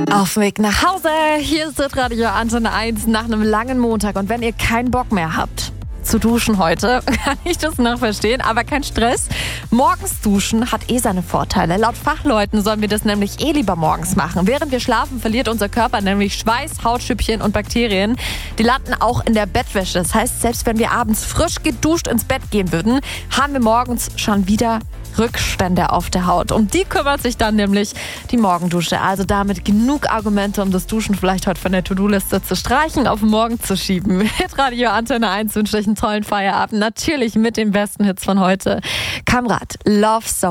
Auf dem Weg nach Hause, hier ist das Radio Antenne 1 nach einem langen Montag. Und wenn ihr keinen Bock mehr habt zu duschen heute, kann ich das noch verstehen, aber kein Stress. Morgens duschen hat seine Vorteile. Laut Fachleuten sollen wir das nämlich lieber morgens machen. Während wir schlafen, verliert unser Körper nämlich Schweiß, Hautschüppchen und Bakterien. Die landen auch in der Bettwäsche. Das heißt, selbst wenn wir abends frisch geduscht ins Bett gehen würden, haben wir morgens schon wieder Rückstände auf der Haut. Um die kümmert sich dann nämlich die Morgendusche. Also damit genug Argumente, um das Duschen vielleicht heute von der To-Do-Liste zu streichen, auf morgen zu schieben. Mit Radio Antenne 1 wünsche ich einen tollen Feierabend. Natürlich mit den besten Hits von heute. Kamrat, Love Soul.